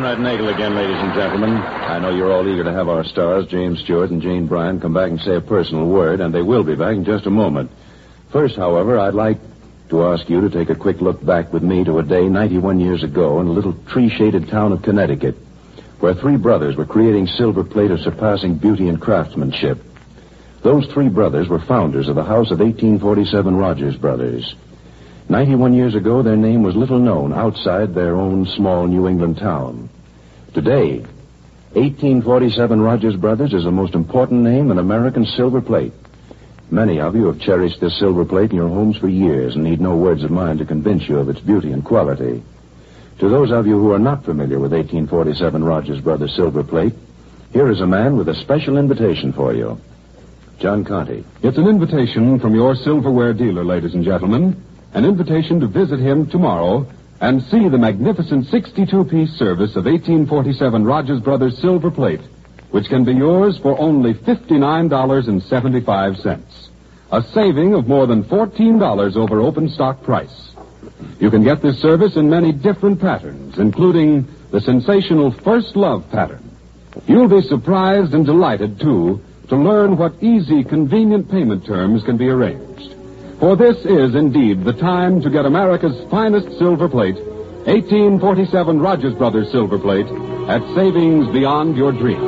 Conrad Nagel again, ladies and gentlemen. I know you're all eager to have our stars, James Stewart and Jane Bryan, come back and say a personal word, and they will be back in just a moment. First, however, I'd like to ask you to take a quick look back with me to a day 91 years ago in a little tree-shaded town of Connecticut, where three brothers were creating silver plate of surpassing beauty and craftsmanship. Those three brothers were founders of the house of 1847 Rogers Brothers. 91 years ago, their name was little known outside their own small New England town. Today, 1847 Rogers Brothers is the most important name in American silver plate. Many of you have cherished this silver plate in your homes for years and need no words of mine to convince you of its beauty and quality. To those of you who are not familiar with 1847 Rogers Brothers silver plate, here is a man with a special invitation for you. John Conte. It's an invitation from your silverware dealer, ladies and gentlemen. An invitation to visit him tomorrow and see the magnificent 62-piece service of 1847 Rogers Brothers silver plate, which can be yours for only $59.75. A saving of more than $14 over open stock price. You can get this service in many different patterns, including the sensational First Love pattern. You'll be surprised and delighted, too, to learn what easy, convenient payment terms can be arranged. For this is indeed the time to get America's finest silver plate, 1847 Rogers Brothers silver plate, at savings beyond your dreams.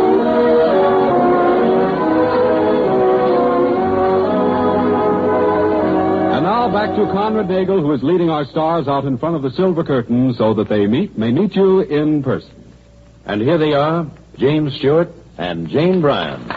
And now back to Conrad Nagel, who is leading our stars out in front of the silver curtain so that they may meet you in person. And here they are, James Stewart and Jane Bryan.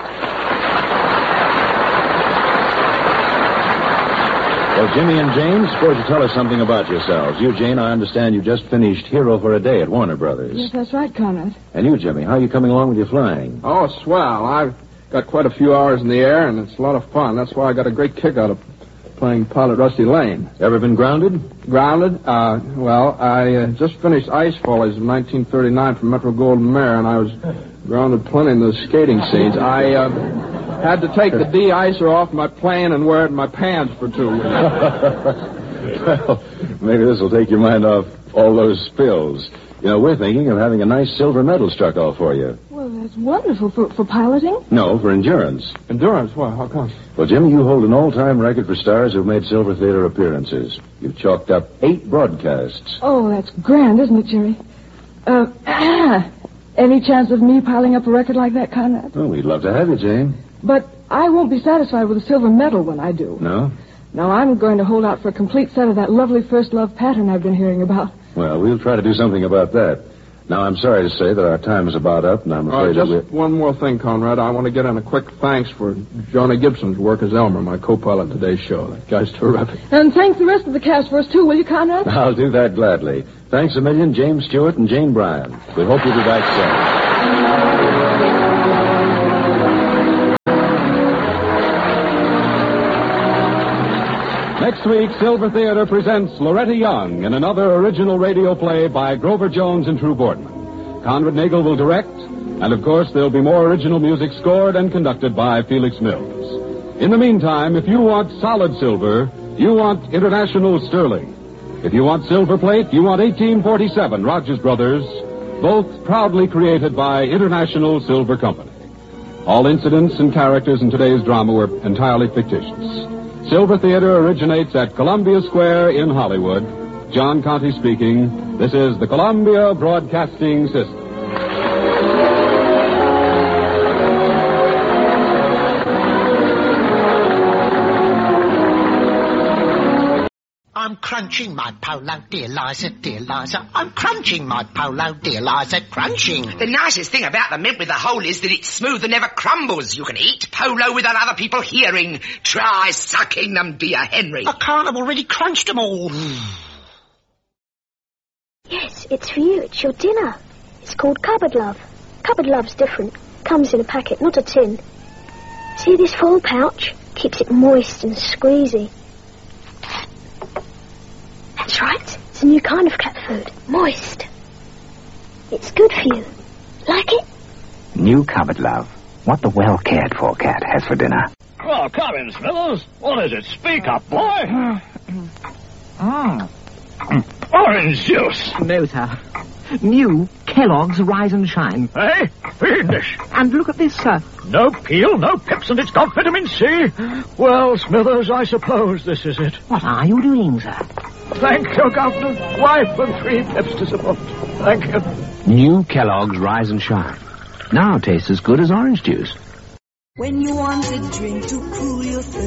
Well, Jimmy and Jane, suppose you tell us something about yourselves. You, Jane, I understand you just finished Hero for a Day at Warner Brothers. Yes, that's right, Conrad. And you, Jimmy, how are you coming along with your flying? Oh, swell. I've got quite a few hours in the air, and it's a lot of fun. That's why I got a great kick out of playing Pilot Rusty Lane. Ever been grounded? Grounded? Well, I just finished Ice Follies in 1939 from Metro-Goldwyn-Mayer, and I was grounded plenty in those skating scenes. I had to take the de-icer off my plane and wear it in my pants for 2 weeks. Well, maybe this will take your mind off all those spills. You know, we're thinking of having a nice silver medal struck off for you. Well, that's wonderful. For piloting? No, for endurance. Endurance? Why? How come? Well, Jimmy, you hold an all-time record for stars who've made silver theater appearances. You've chalked up 8 broadcasts. Oh, that's grand, isn't it, Jerry? Any chance of me piling up a record like that, Conrad? Oh, we'd love to have you, Jane. But I won't be satisfied with a silver medal when I do. No? No, I'm going to hold out for a complete set of that lovely First Love pattern I've been hearing about. Well, we'll try to do something about that. Now, I'm sorry to say that our time is about up, and I'm afraid just one more thing, Conrad. I want to get in a quick thanks for Jonah Gibson's work as Elmer, my co-pilot today's show. That guy's terrific. And thank the rest of the cast for us, too, will you, Conrad? I'll do that gladly. Thanks a million, James Stewart and Jane Bryan. We hope you'll be back soon. Next week, Silver Theater presents Loretta Young in another original radio play by Grover Jones and True Boardman. Conrad Nagel will direct, and of course there'll be more original music scored and conducted by Felix Mills. In the meantime, if you want solid silver, you want International Sterling. If you want silver plate, you want 1847 Rogers Brothers, both proudly created by International Silver Company. All incidents and characters in today's drama were entirely fictitious. Silver Theater originates at Columbia Square in Hollywood. John Conte speaking. This is the Columbia Broadcasting System. I'm crunching my polo, dear Liza, dear Liza. I'm crunching my polo, dear Liza, crunching. The nicest thing about the mint with the hole is that it's smooth and never crumbles. You can eat polo without other people hearing. Try sucking them, dear Henry. I can't, I've already crunched them all. Yes, it's for you. It's your dinner. It's called Cupboard Love. Cupboard Love's different. Comes in a packet, not a tin. See this foil pouch? Keeps it moist and squeezy. That's right. It's a new kind of cat food. Moist. It's good for you. Like it? New Cupboard Love. What the well-cared-for cat has for dinner. Oh, come in, Smithers. What is it? Speak up, boy. Orange juice. No, sir. New cat Kellogg's Rise and Shine. Hey, fiendish. And look at this, sir. No peel, no pips, and it's got vitamin C. Well, Smithers, I suppose this is it. What are you doing, sir? Thank you, Governor. Wife and 3 pips to support. Thank you. New Kellogg's Rise and Shine. Now tastes as good as orange juice. When you want a drink to cool your thirst.